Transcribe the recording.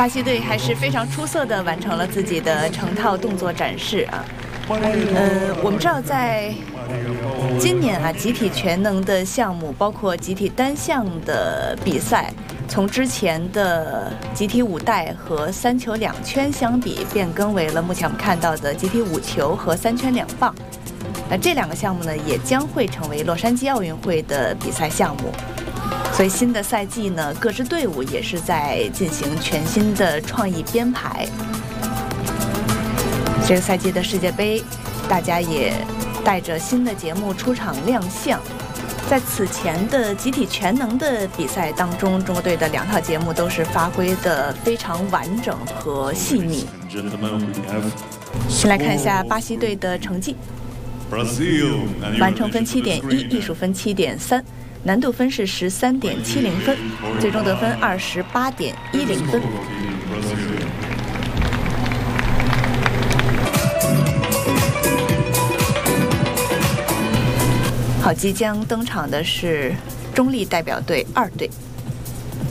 巴西队还是非常出色地完成了自己的成套动作展示啊。我们知道在今年啊，集体全能的项目，包括集体单项的比赛，从之前的集体5带和3球2圈相比，变更为了目前我们看到的集体5球和3圈2棒。这2个项目呢，也将会成为洛杉矶奥运会的比赛项目。所以新的赛季呢，各支队伍也是在进行全新的创意编排。这个赛季的世界杯，大家也带着新的节目出场亮相。在此前的集体全能的比赛当中，中国队的2套节目都是发挥得非常完整和细腻。先来看一下巴西队的成绩，完成分7.1，艺术分7.3，难度分是13.70分，最终得分28.10分。好，即将登场的是中立代表队2队。